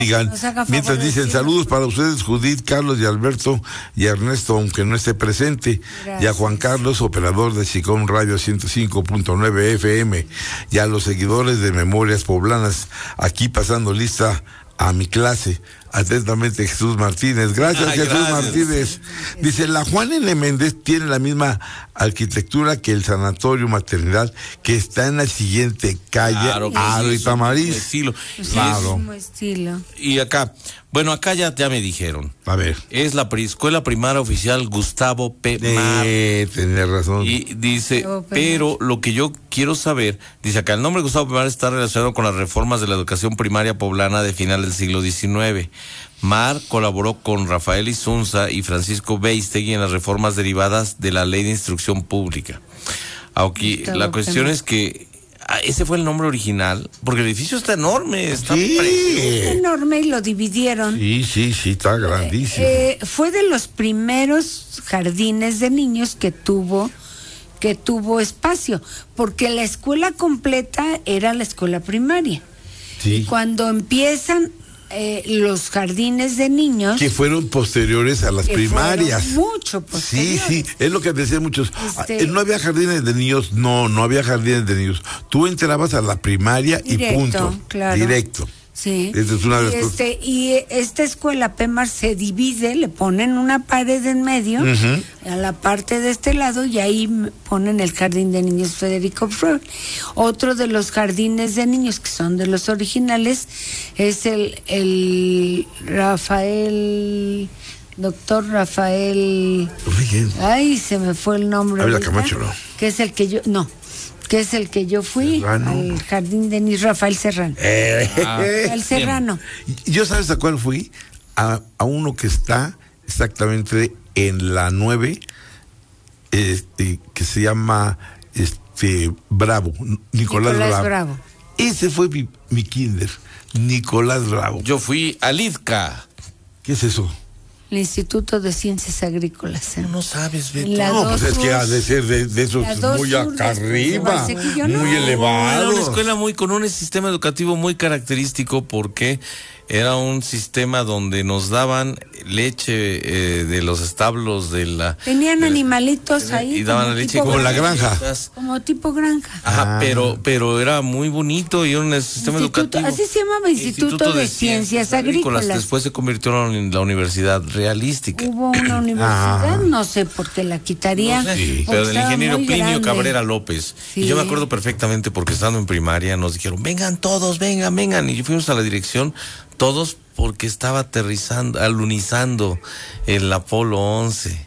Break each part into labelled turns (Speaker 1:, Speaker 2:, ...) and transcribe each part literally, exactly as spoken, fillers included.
Speaker 1: Digan, mientras dicen saludos para ustedes, Judith, Carlos y Alberto y Ernesto, aunque no esté presente. Gracias. Y a Juan Carlos, operador de Chicón Radio ciento cinco punto nueve F M, y a los seguidores de Memorias Poblanas, aquí pasando lista a mi clase. Atentamente, Jesús Martínez. Gracias, Ay, Jesús gracias. Martínez. Dice, la Juan N. Méndez tiene la misma arquitectura que el Sanatorio Maternidad, que está en la siguiente calle, claro, Aro y Tamariz.
Speaker 2: Estilo.
Speaker 1: Claro.
Speaker 3: Mismo estilo.
Speaker 2: Y acá, bueno, acá ya, ya me dijeron.
Speaker 1: A ver.
Speaker 2: Es la pre- Escuela Primaria Oficial Gustavo P. Mar.
Speaker 1: Eh, tenés razón.
Speaker 2: Y dice, pero lo que yo quiero saber, dice acá, el nombre Gustavo P. Mar está relacionado con las reformas de la educación primaria poblana de final del siglo diecinueve. Mar colaboró con Rafael Isunza y Francisco Beistegui en las reformas derivadas de la Ley de Instrucción Pública. Aunque la cuestión es que ah, ese fue el nombre original, porque el edificio está enorme, está
Speaker 1: sí.
Speaker 3: precioso. Enorme, y lo dividieron.
Speaker 1: Sí, sí, sí, está grandísimo.
Speaker 3: Eh, eh, fue de los primeros jardines de niños que tuvo que tuvo espacio, porque la escuela completa era la escuela primaria.
Speaker 1: Sí.
Speaker 3: Y cuando empiezan Eh, los jardines de niños
Speaker 1: que fueron posteriores a las primarias,
Speaker 3: mucho posteriores.
Speaker 1: Sí, sí, es lo que decían muchos.
Speaker 3: Este...
Speaker 1: no había jardines de niños, no, no había jardines de niños. Tú entrabas a la primaria
Speaker 3: directo,
Speaker 1: y punto,
Speaker 3: claro.
Speaker 1: Directo.
Speaker 3: Sí.
Speaker 1: Esta es una de las
Speaker 3: y, este, y esta escuela P. Mar se divide, le ponen una pared en medio, uh-huh. a la parte de este lado, y ahí ponen el jardín de niños Federico Froebel. Otro de los jardines de niños que son de los originales es el, el Rafael, doctor Rafael.
Speaker 1: Oye.
Speaker 3: Ay, se me fue el nombre.
Speaker 1: Ávila Camacho, ¿no?
Speaker 3: Que es el que yo, no. que es el que yo fui, Serrano. Al jardín de niños Rafael Serrano. Eh, Rafael Serrano.
Speaker 1: ¿Yo sabes a cuál fui? A, a uno que está exactamente en la nueve, este, que se llama este Bravo, Nicolás,
Speaker 3: Nicolás
Speaker 1: Bravo.
Speaker 3: Bravo.
Speaker 1: Ese fue mi, mi kinder, Nicolás Bravo.
Speaker 2: Yo fui al I D C A.
Speaker 1: ¿Qué es eso?
Speaker 3: El Instituto de Ciencias Agrícolas. ¿eh?
Speaker 2: No, no sabes, Beto.
Speaker 1: No, pues es que ha de ser de, de esos muy acá arriba, muy
Speaker 3: no.
Speaker 1: elevado.
Speaker 2: Era una escuela muy con un sistema educativo muy característico, porque era un sistema donde nos daban leche eh, de los establos de la...
Speaker 3: Tenían
Speaker 2: de,
Speaker 3: animalitos
Speaker 2: de,
Speaker 3: ahí.
Speaker 2: Y daban la leche
Speaker 1: como la granja.
Speaker 3: Como tipo granja.
Speaker 2: Ajá,
Speaker 1: ah.
Speaker 2: pero pero era muy bonito y era un sistema
Speaker 3: Instituto,
Speaker 2: educativo.
Speaker 3: Así se llamaba, Instituto, Instituto de, de Ciencias, Ciencias Agrícolas. Agrícolas.
Speaker 2: Después se convirtió en la Universidad Realística.
Speaker 3: Hubo una universidad, ah. no sé por qué la quitaría.
Speaker 2: No sé, sí. Pero del ingeniero Plinio
Speaker 3: grande.
Speaker 2: Cabrera López. Sí. Y yo me acuerdo perfectamente porque estando en primaria nos dijeron, vengan todos, vengan, vengan. Y fuimos a la dirección, todos, porque estaba aterrizando, alunizando el Apolo once.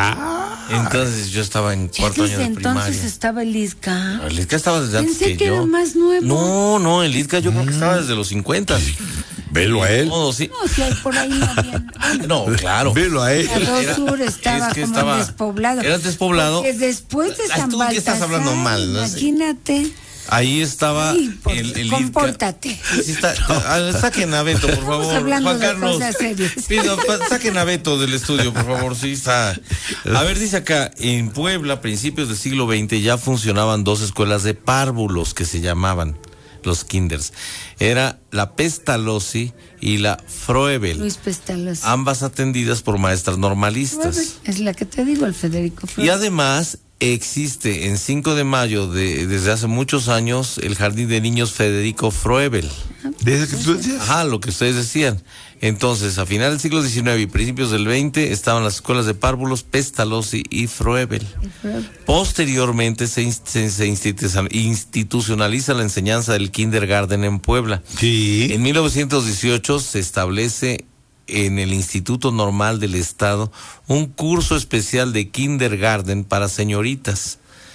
Speaker 1: Ah.
Speaker 2: Entonces yo estaba en cuarto año de primaria.
Speaker 3: Entonces estaba el I D C A.
Speaker 2: El I D C A estaba desde antes
Speaker 3: Pensé
Speaker 2: que,
Speaker 3: que
Speaker 2: yo.
Speaker 3: Era más nuevo.
Speaker 2: No, no, el I D C A yo mm. creo que estaba desde los cincuenta.
Speaker 1: Velo a él.
Speaker 2: No, sí.
Speaker 3: No, si hay por ahí no había.
Speaker 2: No, claro.
Speaker 1: Velo a él.
Speaker 3: La dos Sur estaba es que como estaba, despoblado.
Speaker 2: Era despoblado.
Speaker 3: Porque después de San Baltasar,
Speaker 2: estás hablando mal, ¿no?
Speaker 3: Imagínate.
Speaker 2: Ahí estaba
Speaker 3: sí, por,
Speaker 2: el, el
Speaker 3: compórtate.
Speaker 2: Sí, está, no. Saquen a Beto, por favor.
Speaker 3: Estamos hablando
Speaker 2: Juan
Speaker 3: de
Speaker 2: Carlos.
Speaker 3: Cosas serias.
Speaker 2: Pido, saquen a Beto del estudio, por favor. Sí, está. A ver, dice acá, en Puebla, a principios del siglo veinte, ya funcionaban dos escuelas de párvulos que se llamaban los kinders. Era la Pestalozzi y la Froebel.
Speaker 3: Luis Pestalozzi.
Speaker 2: Ambas atendidas por maestras normalistas.
Speaker 3: Es la que te digo, el Federico Froebel.
Speaker 2: Y además existe en cinco de mayo de, desde hace muchos años el Jardín de Niños Federico Froebel.
Speaker 1: ¿Desde que tú decías?
Speaker 2: Ajá, lo que ustedes decían. Entonces, a finales del siglo diecinueve y principios del veinte estaban las escuelas de párvulos Pestalozzi y Froebel. Posteriormente se, se, se institucionaliza la enseñanza del kindergarten en Puebla.
Speaker 1: Sí.
Speaker 2: En mil novecientos dieciocho se establece en el Instituto Normal del Estado un curso especial de kindergarten para señoritas.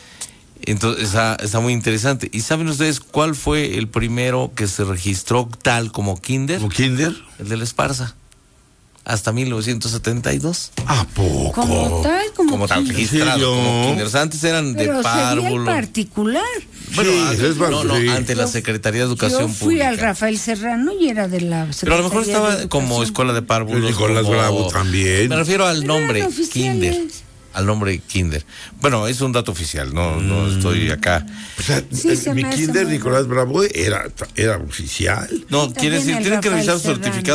Speaker 2: Entonces está, está muy interesante. ¿Y saben ustedes cuál fue el primero que se registró tal como kinder?
Speaker 1: ¿Como kinder?
Speaker 2: El de la Esparza. Hasta mil novecientos setenta y dos.
Speaker 1: ¿A poco?
Speaker 3: Como tal, como,
Speaker 2: como tal, registrado como kinders. Antes eran
Speaker 3: pero
Speaker 2: de párvulo.
Speaker 3: Sería el particular.
Speaker 2: Bueno,
Speaker 1: sí,
Speaker 2: ante,
Speaker 1: es
Speaker 2: no, no,
Speaker 1: sí.
Speaker 2: ante la Secretaría de Educación Pública.
Speaker 3: Yo fui
Speaker 2: Pública.
Speaker 3: al Rafael Serrano y era de la Secretaría.
Speaker 2: Pero a lo mejor estaba
Speaker 3: de
Speaker 2: como escuela de párvulos.
Speaker 1: Nicolás
Speaker 2: como...
Speaker 1: Bravo también.
Speaker 2: Me refiero al nombre, kinder. al nombre Kinder. Bueno, es un dato oficial, no, mm. no estoy acá.
Speaker 1: O sea, sí, el, mi Kinder Nicolás Bravo era, era oficial.
Speaker 2: No, quiere decir, tienen que revisar su certificado